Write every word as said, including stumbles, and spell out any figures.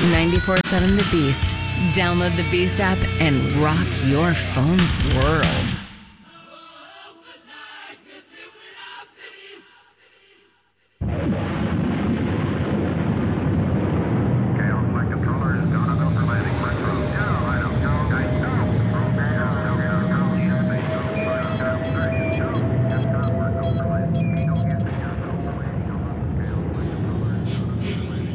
ninety-four seven The Beast. Download the Beast app and rock your phone's world.